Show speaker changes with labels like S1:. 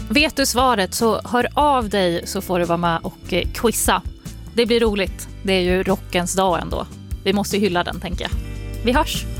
S1: Vet du svaret så hör av dig så får du vara med och quizza. Det blir roligt. Det är ju rockens dag ändå. Vi måste hylla den, tänker jag. Vi hörs!